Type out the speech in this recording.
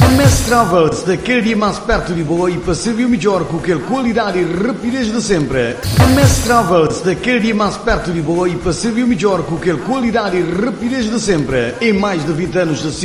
MS Travels, daquele dia mais perto de boa e para servir melhor com aquela qualidade e rapidez de sempre. MS Travels, daquele dia mais perto de boa e para servir melhor com aquela qualidade e rapidez de sempre. Em mais de 20 anos de